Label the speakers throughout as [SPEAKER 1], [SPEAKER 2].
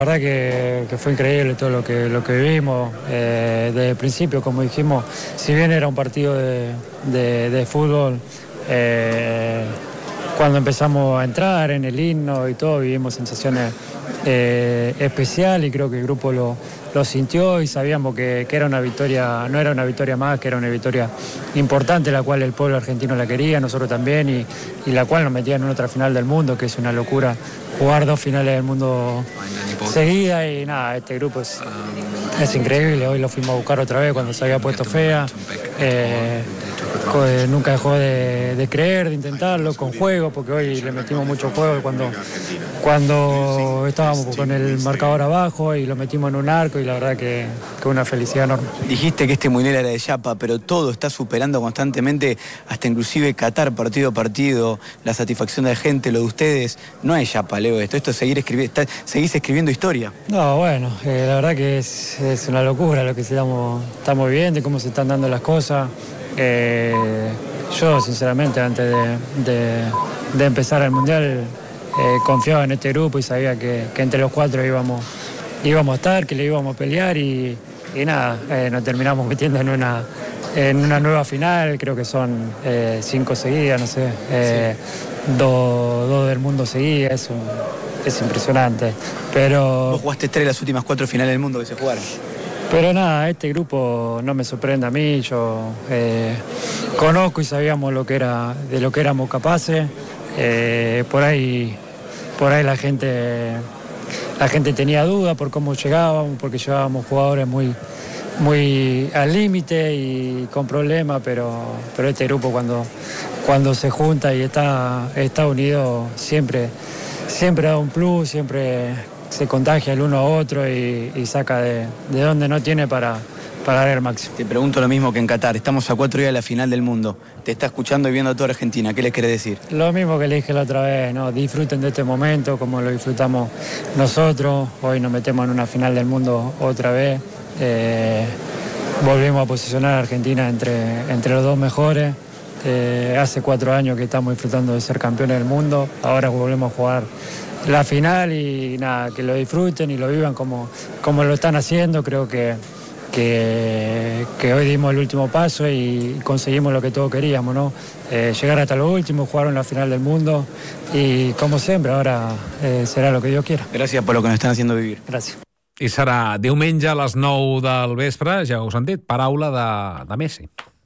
[SPEAKER 1] La verdad que fue increíble todo lo que vivimos desde el principio, como dijimos, si bien era un partido de fútbol, cuando empezamos a entrar en el himno y todo, vivimos sensaciones especiales y creo que el grupo lo sintió y sabíamos que era una victoria, no era una victoria más, que era una victoria importante, la cual el pueblo argentino la quería, nosotros también, y la cual nos metía en otra final del mundo, que es una locura jugar 2 finales del mundo seguidas y nada, este grupo es increíble. Hoy lo fuimos a buscar otra vez cuando se había puesto fea. Nunca dejó de creer, de intentarlo con juego, porque hoy le metimos mucho juego cuando estábamos con el marcador abajo y lo metimos en un arco y la verdad que una felicidad enorme.
[SPEAKER 2] Dijiste que este mundial era de chapa, pero todo está superando constantemente, hasta inclusive Qatar partido a partido, la satisfacción de la gente, lo de ustedes. No es chapa, Leo, esto es seguís escribiendo historia.
[SPEAKER 1] No, bueno, la verdad que es una locura lo que estamos viviendo y cómo se están dando las cosas. Yo sinceramente antes de empezar el mundial confiaba en este grupo y sabía que entre los 4 íbamos a estar, que le íbamos a pelear y nada, nos terminamos metiendo en una nueva final. Creo que son 5 seguidas, no sé, 2 del mundo seguidas, es impresionante, pero...
[SPEAKER 2] Vos jugaste 3 de las últimas 4 finales del mundo que se jugaron.
[SPEAKER 1] Pero nada, este grupo no me sorprende a mí, yo conozco y sabíamos de lo que éramos capaces. Por ahí la gente tenía dudas por cómo llegábamos, porque llevábamos jugadores muy al límite y con problemas, pero este grupo cuando se junta y está unido siempre da un plus, siempre se contagia el uno a otro y saca de donde no tiene para dar el máximo.
[SPEAKER 2] Te pregunto lo mismo que en Qatar, estamos a 4 días de la final del mundo, te está escuchando y viendo a toda Argentina, ¿qué les querés decir?
[SPEAKER 1] Lo mismo que le dije la otra vez, ¿no? Disfruten de este momento como lo disfrutamos nosotros, hoy nos metemos en una final del mundo otra vez, volvimos a posicionar a Argentina entre los 2 mejores. Hace 4 años que estamos disfrutando de ser campeones del mundo, ahora volvemos a jugar la final y nada, que lo disfruten y lo vivan como lo están haciendo. Creo que hoy dimos el último paso y conseguimos lo que todos queríamos, ¿no? Llegar hasta lo último, jugar en la final del mundo y como siempre, ahora será lo que Dios quiera.
[SPEAKER 2] Gracias por lo que nos están haciendo vivir.
[SPEAKER 1] Gràcies.
[SPEAKER 3] I serà diumenge a les 9 del vespre, ja ho heu sentit, paraula de Messi.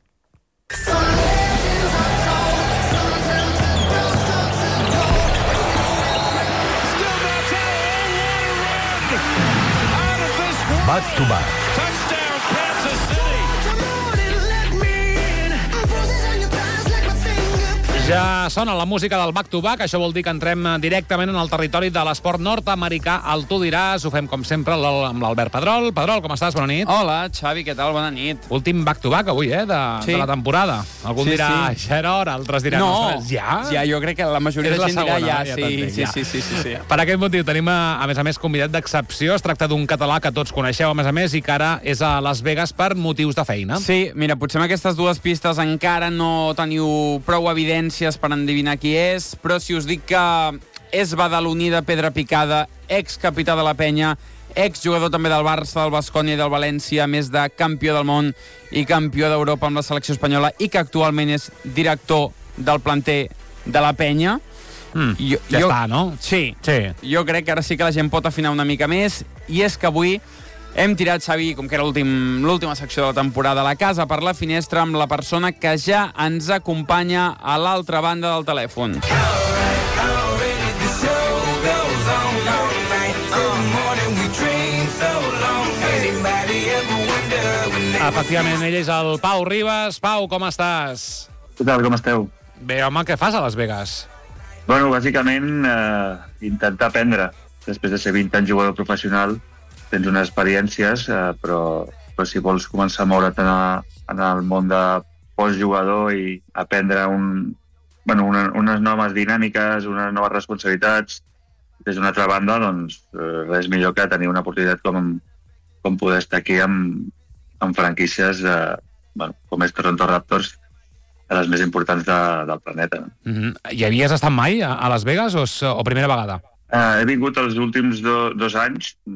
[SPEAKER 4] Back to back.
[SPEAKER 3] Ja sona la música del Back to Back, això vol dir que entrem directament en el territori de l'esport nord-americà. El Tu diràs, ho fem com sempre amb l'Albert Pedrol. Pedrol, com estàs? Bona nit.
[SPEAKER 5] Hola, Xavi, què tal? Bona nit.
[SPEAKER 3] Últim Back to Back avui, de la temporada. Algú dirà, ja era hora, altres diran...
[SPEAKER 5] No,
[SPEAKER 3] ja?
[SPEAKER 5] Ja, jo crec que la majoria de gent dirà ja. Sí.
[SPEAKER 3] Per aquest motiu tenim, a més, convidat d'excepció. Es tracta d'un català que tots coneixeu, a més, i que ara és a Las Vegas per motius de feina.
[SPEAKER 5] Sí, mira, potser amb aquestes 2 pistes encara no teniu prou evidències per endevinar qui és, però si us dic que és badaloní de pedra picada, excapità de la Penya, exjugador també del Barça, del Baskonia i del València, a més de campió del món i campió d'Europa amb la selecció espanyola i que actualment és director del planter de la Penya.
[SPEAKER 3] Ja està, no?
[SPEAKER 5] Sí. Jo crec que ara sí que la gent pot afinar una mica més i és que avui hem tirat, Xavi, com que era l'última secció de la temporada, la casa per la finestra amb la persona que ja ens acompanya a l'altra banda del telèfon.
[SPEAKER 3] Efectivament, ell és el Pau Ribas. Pau, com estàs?
[SPEAKER 6] Què tal, com esteu?
[SPEAKER 3] Bé, home, què fas a Las Vegas?
[SPEAKER 6] Bueno, bàsicament intentar aprendre. Després de ser 20 anys jugador professional, tens unes experiències, però si vols començar a moure't en el món de postjugador i aprendre unes noves dinàmiques, unes noves responsabilitats, des d'una altra banda, doncs res millor que tenir una oportunitat com poder estar aquí amb franquícies com és Toronto Raptors, de les més importants del planeta.
[SPEAKER 3] Hi havies estat mai a Las Vegas o primera vegada?
[SPEAKER 6] He vingut els últims 2 anys,